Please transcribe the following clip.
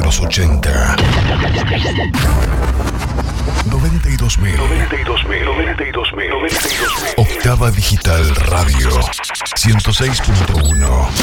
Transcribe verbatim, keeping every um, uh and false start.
los ochenta. noventa y dos mil. noventa y dos mil. noventa y dos mil. noventa y dos mil. Octava Digital Radio. ciento seis punto uno.